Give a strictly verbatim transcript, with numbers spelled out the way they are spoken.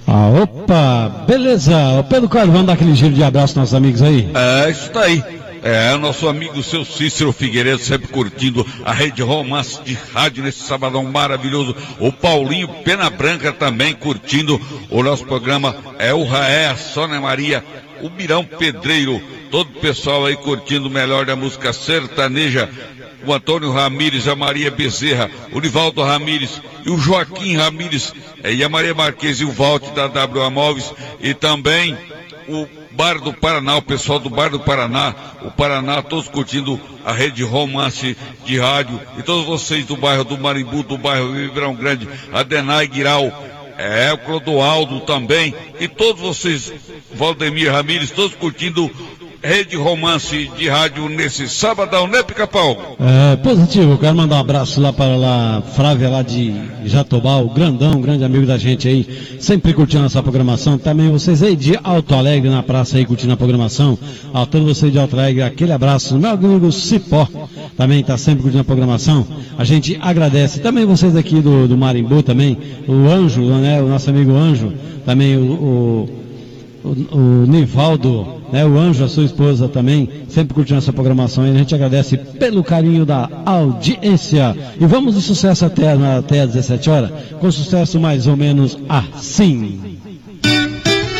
Ah, opa, beleza. Ô Pedro Carlos, vamos dar aquele giro de abraço aos nossos amigos aí? É, isso tá aí. É, nosso amigo seu Cícero Figueiredo sempre curtindo a Rede Romance de rádio nesse sabadão maravilhoso. O Paulinho Pena Branca também curtindo o nosso programa. É o Raé, a Sônia Maria, o Mirão Pedreiro, todo o pessoal aí curtindo o melhor da música sertaneja. O Antônio Ramires, a Maria Bezerra, o Nivaldo Ramires e o Joaquim Ramires, e a Maria Marques e o Valte da W A Móveis, e também o Bar do Paraná, o pessoal do Bar do Paraná, o Paraná, todos curtindo a Rede Romance de rádio, e todos vocês do bairro do Marimbu, do bairro Ribeirão Grande, Adenai Guiral, é, o Clodoaldo também, e todos vocês, Valdemir Ramires, todos curtindo Rede Romance de rádio nesse sabadão, né, Pica-Pau? É, positivo, eu quero mandar um abraço lá para lá, Flávia lá de Jatobá, o grandão, um grande amigo da gente aí, sempre curtindo essa programação. Também vocês aí de Alto Alegre na praça aí curtindo a programação. A todos vocês de Alto Alegre, aquele abraço. Meu amigo Cipó também está sempre curtindo a programação. A gente agradece. Também vocês aqui do, do Marimbu também, o Anjo, né, o nosso amigo Anjo, também o, o O, o Nivaldo, né, o Anjo, a sua esposa também, sempre curtindo essa programação e a gente agradece pelo carinho da audiência. E vamos de sucesso até, até às dezessete horas, com sucesso mais ou menos assim.